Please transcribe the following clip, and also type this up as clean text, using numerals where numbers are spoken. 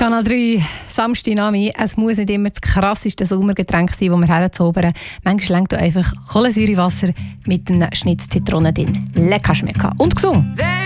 Kanal 3, Samstagnami. Es muss nicht immer das krasseste Sommergetränk sein, das wir herzaubern. Manchmal reicht einfach Kohlensäurewasser mit einem Schnitz Zitrone drin. Lecker schmecken und gesund.